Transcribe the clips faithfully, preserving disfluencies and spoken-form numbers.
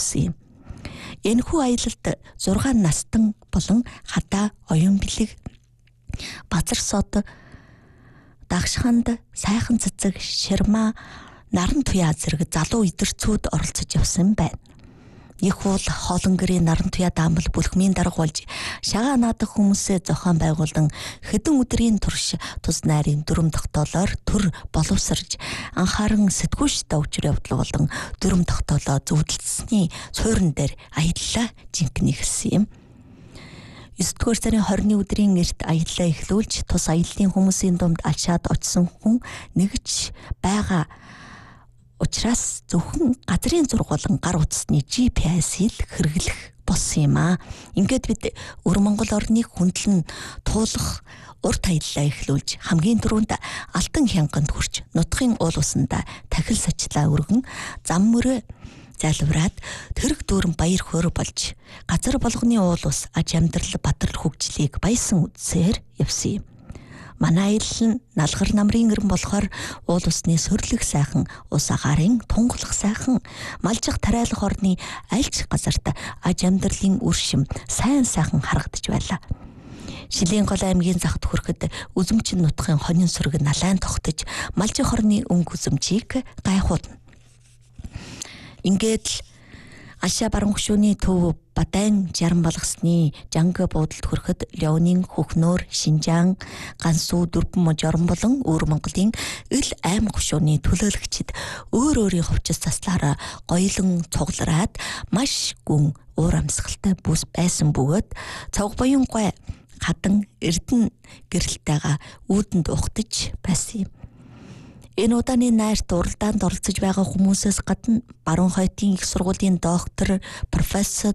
явсан юм. Энэхүү аялалд зургаан настан болон хадаа оюун бэлэг базар сод дагшханд сайхан цэцэг ширма наран туяа зэрэг залуу идэрцүүд оролцож явсан байна. Их уул хоолонгэрийн наран туяа даамбал бүлхмийн дарга болж шагаа наадах хүмүүсээ зохион байгуулан хэдэн өдрийн турш тус найрын дүрм тогтоолоор төр боловсрж анхааран сэтгүүш давчир явдал болон дүрм тогтоолоо зөвлөсний суурин дээр аяллаа жинхэнэ ихсэн юм. есдүгээр сарын хорины өдрийн эрт аяллаа эхлүүлж тус аяллаа хүмүүсийн дунд алшаад очсон хүн нэгж байгаа учраас зөвхөн газрын зураг болон гар утасны джи пи эс-ийг хэрэглэх болсон юм аа. Ингээд бид өвөр Монгол орныг хөндлөн туулах урт аяллаа эхлүүлж хамгийн түрүүнд Алтан хянганд хүрч нутгийн уул усанда тахил сачлаа өргөн зам мөрөө залбираад тэрэг дүүрэн баяр хөөр болж газар болгоны уул ус аж амьдрал бадрал хөгжлийг баясан үдсээр явсан юм. Манай аялал нь налгар намрын гэрэн болохоор уул усны сөрлөх сайхан, ус агаарын тунгалах сайхан, малжих тариалах орны альч газарт аж амьдралын үршим сайн сайхан харагдаж байлаа. Шилийн гол аймгийн захт хүрэхэд үзэмчин нутгийн хонин сүрэг налайн тогтож малжих орны өнгө үзэмжийг гайхуулна. Ингээд л Алшаа баруун хөшөөний төв Бадан жаран болгосны жанга буудалд хүрэхэд Леонин хөхнөөр Шинжаан Гансуу дөрвөн мужорн болон өвөр Монголын ил аймаг хөшөөний төлөөлөгчид өөр өөрийн хувцас заслаараа гоёлон цуглараад маш гүн уур амьсгалтай бүс байсан бөгөөд цог буян гой хатан эрдэн гэрэлтэйгээ үүдэнд ухтаж байсан юм. Энэ удааны найрт уралдаанд оролцож байгаа хүмүүсээс гадна баруун хойтын их сургуулийн доктор, профессор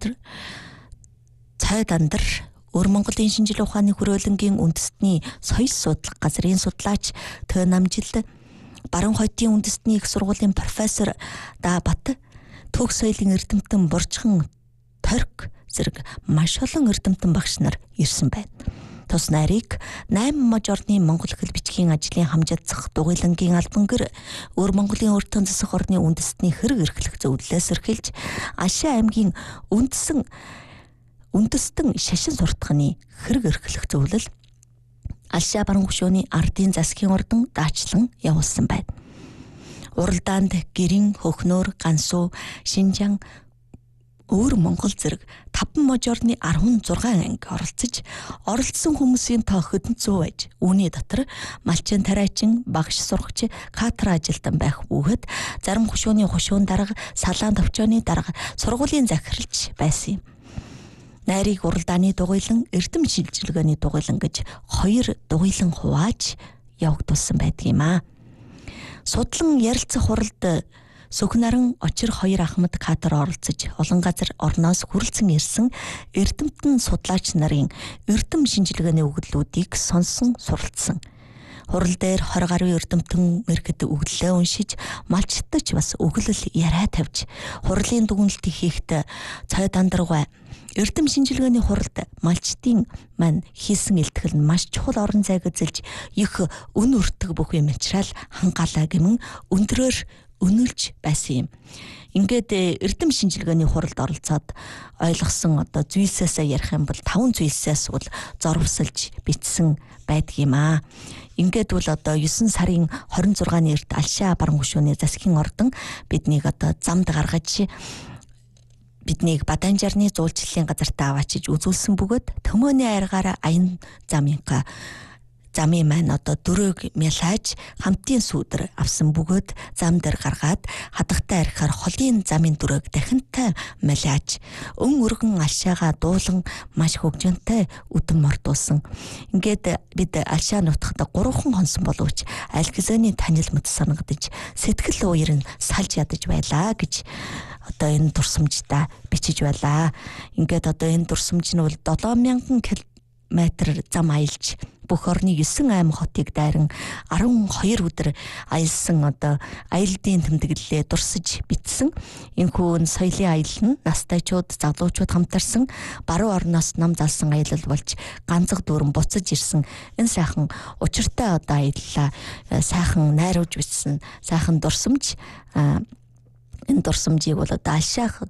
Цай Дандар, өвөр Монголын шинжлэх ухааны хүрээлэнгийн үндэстний соёл судлах газрын судлаач Тө Намжилт, баруун хойтын үндэстний их сургуулийн профессор Да Бат, төгс соёлын эрдэмтэн Буржхан Торик зэрэг маш олон эрдэмтэн багш нар ирсэн байна. Тус найрыг найман мажорны Монгол хэл бичгийн ажлын хамжаалцах дугуйлангийн албан гэр өвөр Монголын өртөн засах орны үндэстний хэрэг эрхлэх зөвлөлөөс эрхэлж Алшаа аймгийн үндэсэн үндэстэн шашин суртахны хэрэг эрхлэх зөвлөл Алшаа баруун хөшөөний ардын засгийн ордон даачлан явуулсан байна. Уралдаанд Гэрин, Хөхнөөр, Гансуу, Шинжаан, өвөр Монгол зэрэг таван мажорны арван зургаан анги оролцож оролцсон хүмүүсийн тоо хэдэн зуун байж үүний дотор малчин тарайчин багш сурагч катер ажилтан байх бөгөөд зарим хөшөөний хөшөөн дарга салаан төвчөөний дарга сургуулийн захиралч байсан юм. Найрыг уралдааны дугуйлан эрдэм шилжилгээний дугуйлан гэж хоёр дугуйлан хувааж явагдуулсан байдаг юм аа. Судлан ярилцах хуралд Сүхнаран очир хоёр ахмад катер оролцож олон газар орноос хүрэлцэн ирсэн эрдэмтэн судлаач нарын эрдэм шинжилгээний өгүүлбэрүүдийг сонсон суралцсан. Хурал дээр двадцать гаруй эрдэмтэн мэргэд өгүүлэлээ уншиж малчтаж бас өгүүлэл яриа тавьж хурлын дүгнэлтийг хийхдээ Цай Дандаргай эрдэм шинжилгээний хуралд малчтын маань хийсэн илтгэл нь маш чухал орон зайг эзэлж их өн өртөг бүх юм ачаал хангаалаа гэмэн өндрөөр өнөлж байсан юм. Ингээд эрдэм шинжилгээний хуралд оролцоод ойлгосон одоо зүйлсээс ярих юм бол таван зүйлсээс бол зорвсалж бичсэн байдаг юм аа. Ингээд бол одоо девять сарын хорин зургааны эрт Алшаа баруун хөшөөний засгийн ордон биднийг одоо замд гаргаж биднийг Бадан жарны зуулчлалын газартаа аваачиж үзүүлсэн бөгөөд төмөөний аргаараа аян замынхаа замын маань одоо дөрөөг мялааж хамтын сүүдэр авсан бөгөөд зам дээр гаргаад хадагтай арихаар холын замын дөрөөг дахинтай мялааж өн өргөн Алшаагаа дуулан маш хөгжөнтэй үдэн мордуулсан. Ингээд бид Алшаа нутагт гурван хонсон боловч аль хэзээний танил мэт санагдаж сэтгэл уяр нь салж ядаж байлаа гэж одоо энэ дурсамжтай бичиж байлаа. Ингээд одоо энэ дурсамж нь бол долоон мянган километр зам аялж бүх орны девять аймаг хотыг дайран арван хоёр өдөр аялсан одоо аяллын тэмдэглэлээ дурсаж бичсэн. Энэхүү соёлын аялал нь настайчууд, залуучууд хамтарсан баруун орноос нам залсан аялал болж ганцх дүүрэн буцаж ирсэн. Энэ сайхан учиртай одоо аяллаа сайхан найруулж бичсэн сайхан дурсамж. Энэ дурсамжийг бол одоо Алшаах